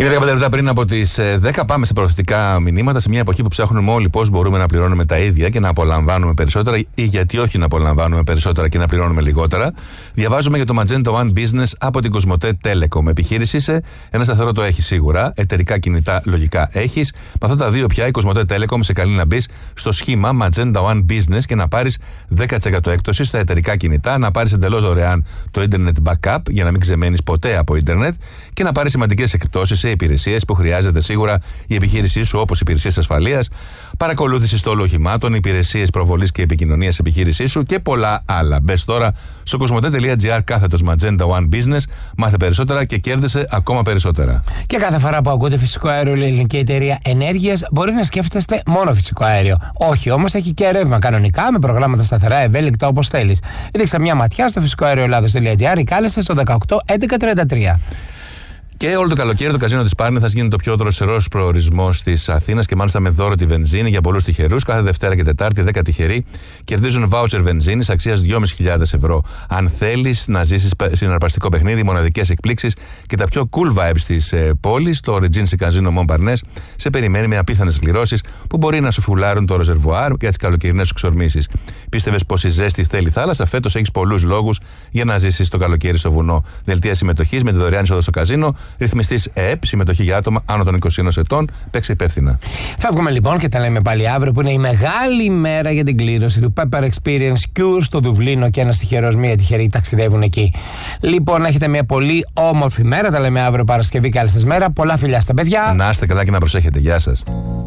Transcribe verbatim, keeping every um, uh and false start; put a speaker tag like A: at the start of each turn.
A: Είναι δεκαπέντε λεπτά πριν από τις δέκα. Πάμε σε προωθητικά μηνύματα. Σε μια εποχή που ψάχνουμε όλοι πώς μπορούμε να πληρώνουμε τα ίδια και να απολαμβάνουμε περισσότερα, ή γιατί όχι να απολαμβάνουμε περισσότερα και να πληρώνουμε λιγότερα, διαβάζουμε για το Magenta One Business από την Cosmote Telecom. Επιχείρηση είσαι, ένα σταθερό το έχει σίγουρα. Εταιρικά κινητά λογικά έχεις. Με αυτά τα δύο πια η Cosmote Telecom σε καλεί να μπει στο σχήμα Magenta One Business και να πάρεις δέκα τοις εκατό έκπτωση στα εταιρικά κινητά, να πάρεις εντελώς δωρεάν το Internet Backup για να μην ξεμένεις ποτέ από Ιντερνετ και να πάρεις σημαντικές εκπτώσεις σε υπηρεσίες που χρειάζεται σίγουρα η επιχείρησή σου, όπως υπηρεσίες ασφαλείας, παρακολούθηση στόλου οχημάτων, υπηρεσίες προβολής και επικοινωνίας επιχείρησή σου και πολλά άλλα. Μπες τώρα στο cosmote.gr κάθετος Magenta One Business, μάθε περισσότερα και κέρδισε ακόμα περισσότερα.
B: Και κάθε φορά που ακούτε φυσικό αέριο, η Ελληνική Εταιρεία Ενέργειας μπορεί να σκέφτεστε μόνο φυσικό αέριο. Όχι όμως, έχει και ρεύμα κανονικά με προγράμματα σταθερά, ευέλικτα όπως θέλεις. Ρίξτε μια ματιά στο φυσικό αέριο Ελλάδος.gr ή κάλεσε στο δεκαοκτώ έντεκα τριάντα τρία.
A: Και όλο το καλοκαίρι το καζίνο της Πάρνηθας γίνεται το πιο δροσερός προορισμός της Αθήνας και μάλιστα με δώρο τη βενζίνη για πολλούς τυχερούς. Κάθε Δευτέρα και Τετάρτη, δέκα τυχεροί κερδίζουν βάουτσερ βενζίνης αξίας δυόμισι χιλιάδες ευρώ. Αν θέλεις να ζήσεις συναρπαστικό παιχνίδι, μοναδικές εκπλήξεις και τα πιο cool vibes της ε, πόλης, το Regency Casino Montparnasse σε περιμένει με απίθανες κληρώσεις που μπορεί να σου φουλάρουν το ρεζερβουάρ για τις καλοκαιρινές σου εξορμήσεις. Πίστευες πως η ζέστη θέλει θάλασσα? Φέτος έχεις πολλούς λόγους για να ζήσεις το καλοκαίρι στο βουνό. Δελτία συμμετοχής με τη δωρεάν είσοδο στο καζίνο. Ρυθμιστής ΕΕΠ, συμμετοχή για άτομα άνω των είκοσι ενός ετών. Παίξε υπεύθυνα.
B: Φεύγουμε λοιπόν και τα λέμε πάλι αύριο, που είναι η μεγάλη ημέρα για την κλήρωση του Pepper Experience Cure στο Δουβλίνο και ένας τυχερός, μία τυχερή ταξιδεύουν εκεί. Λοιπόν, έχετε μια πολύ όμορφη μέρα. Τα λέμε αύριο Παρασκευή. Καλή σας μέρα. Πολλά φιλιά στα παιδιά.
A: Να είστε καλά και να προσέχετε. Γεια σας.